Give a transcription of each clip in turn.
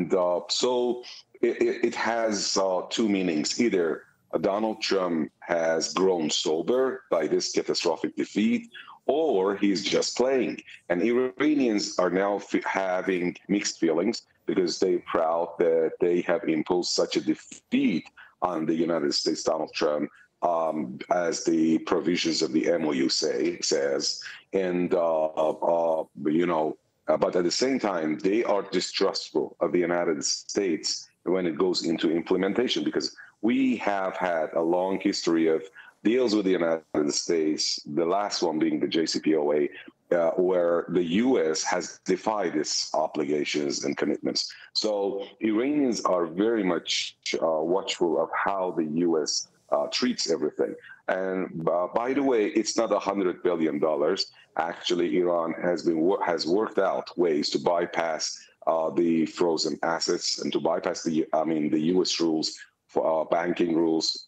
And so it has two meanings. Either Donald Trump has grown sober by this catastrophic defeat, or he's just playing. And Iranians are now having mixed feelings because they're proud that they have imposed such a defeat on the United States, Donald Trump, as the provisions of the MOU says. And, but at the same time, they are distrustful of the United States when it goes into implementation, because we have had a long history of deals with the United States, the last one being the JCPOA, where the U.S. has defied its obligations and commitments. So Iranians are very much watchful of how the U.S. Treats everything. And by the way, it's not $100 billion. Actually, Iran has worked out ways to bypass the frozen assets and to bypass the U.S. rules, banking rules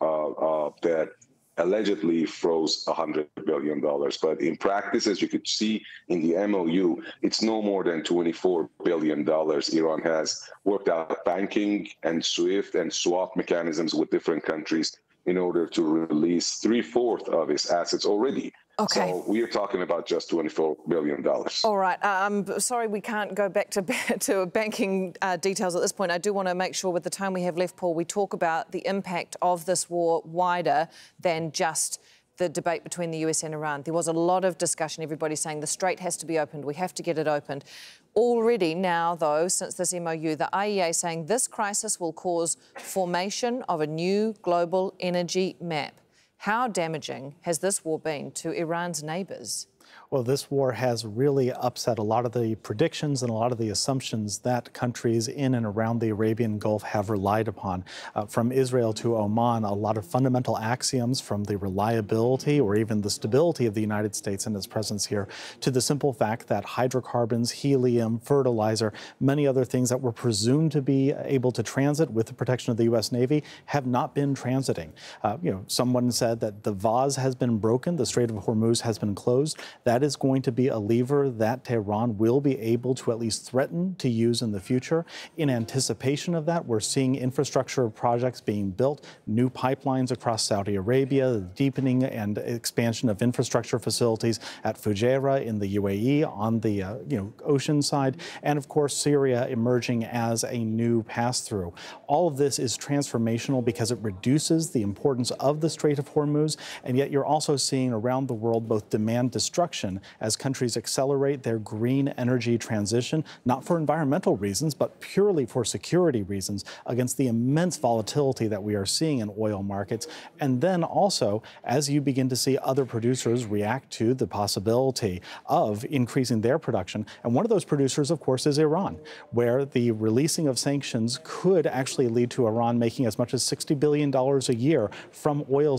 that allegedly froze $100 billion. But in practice, as you could see in the MOU, it's no more than $24 billion. Iran has worked out banking and SWIFT and swap mechanisms with different countries in order to release 3/4 of its assets already. Okay. So we are talking about just $24 billion. All right. I'm sorry we can't go back to banking details at this point. I do want to make sure with the time we have left, Paul, we talk about the impact of this war wider than just the debate between the US and Iran. There was a lot of discussion, everybody saying the strait has to be opened, we have to get it opened. Already now, though, since this MOU, the IEA saying this crisis will cause formation of a new global energy map. How damaging has this war been to Iran's neighbours? Well, this war has really upset a lot of the predictions and a lot of the assumptions that countries in and around the Arabian Gulf have relied upon. From Israel to Oman, a lot of fundamental axioms from the reliability or even the stability of the United States and its presence here to the simple fact that hydrocarbons, helium, fertilizer, many other things that were presumed to be able to transit with the protection of the U.S. Navy have not been transiting. Someone said that the vase has been broken, the Strait of Hormuz has been closed. That is going to be a lever that Tehran will be able to at least threaten to use in the future. In anticipation of that, we're seeing infrastructure projects being built, new pipelines across Saudi Arabia, the deepening and expansion of infrastructure facilities at Fujairah in the UAE on the ocean side, and of course Syria emerging as a new pass-through. All of this is transformational because it reduces the importance of the Strait of Hormuz, and yet you're also seeing around the world both demand destruction as countries accelerate their green energy transition, not for environmental reasons, but purely for security reasons, against the immense volatility that we are seeing in oil markets. And then also, as you begin to see other producers react to the possibility of increasing their production, and one of those producers, of course, is Iran, where the releasing of sanctions could actually lead to Iran making as much as $60 billion a year from oil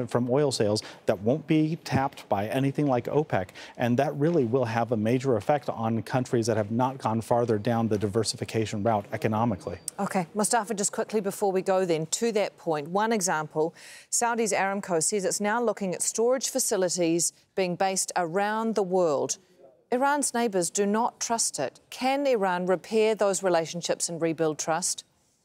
sales that won't be tapped by anything like OPEC. And that really will have a major effect on countries that have not gone farther down the diversification route economically. OK. Mustafa, just quickly before we go then, to that point, one example, Saudi's Aramco says it's now looking at storage facilities being based around the world. Iran's neighbours do not trust it. Can Iran repair those relationships and rebuild trust?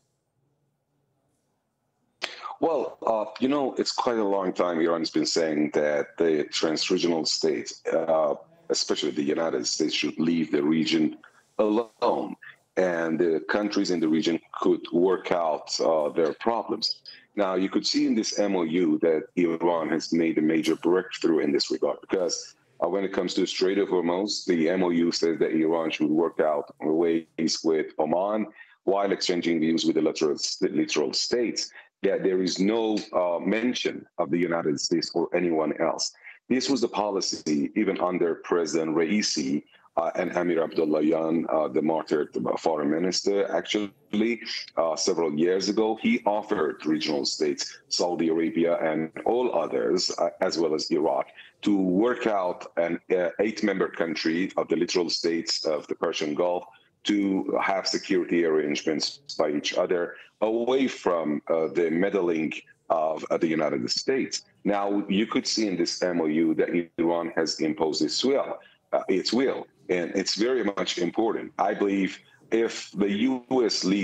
Well, it's quite a long time Iran has been saying that the trans-regional states, especially the United States, should leave the region alone, and the countries in the region could work out their problems. Now, you could see in this MOU that Iran has made a major breakthrough in this regard, because when it comes to the Strait of Hormuz, the MOU says that Iran should work out ways with Oman while exchanging views with the littoral states. That there is no mention of the United States or anyone else. This was the policy even under President Raisi and Amir Abdullahian, the martyred foreign minister, actually, several years ago. He offered regional states, Saudi Arabia and all others, as well as Iraq, to work out an 8-member country of the littoral states of the Persian Gulf to have security arrangements by each other away from the meddling of the United States. Now, you could see in this MOU that Iran has imposed its will, and it's very much important. I believe if the U.S. leaves